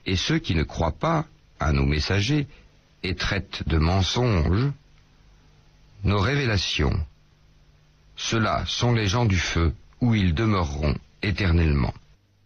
et ceux qui ne croient pas à nos messagers et traitent de mensonges nos révélations. Ceux-là sont les gens du feu, où ils demeureront éternellement.